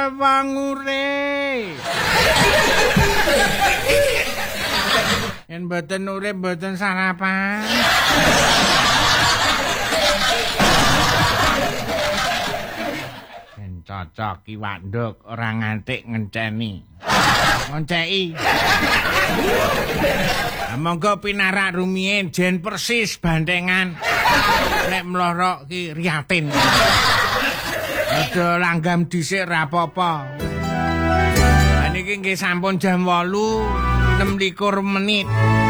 wangure. Yen mboten urip mboten sarapan. Yen cocok iwak nduk ora ngantik ngenceni. Ngonceki. Monggo pinarak rumiyin jen persis bandengan. Nek mlorok ki riatin. Aja langgam dhisik ra apa-apa. Niki nggih sampun jam 8, 26 menit.